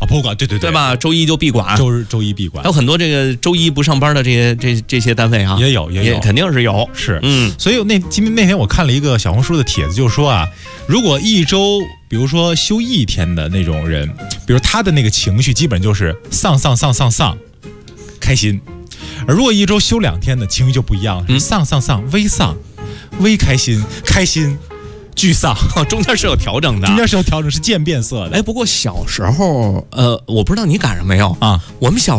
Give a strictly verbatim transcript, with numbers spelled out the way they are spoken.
博物馆，对对对， 对吧？周一就闭馆， 周日周一闭馆， 还有很多这个周一不上班的这些这这些单位啊， 也有也有， 肯定是有， 是， 嗯。 所以那今天那天我看了一个小红书的帖子，就是说啊，如果一周，比如说休一天的那种人，比如他的那个情绪基本就是丧丧丧丧丧，开心；而如果一周休两天的情绪就不一样，是丧丧丧微丧，微开心，开心。沮丧， 中间是有调整的， 中间是有调整，是渐变色的。 哎，不过小时候，呃，我不知道你赶上没有啊？ 我们小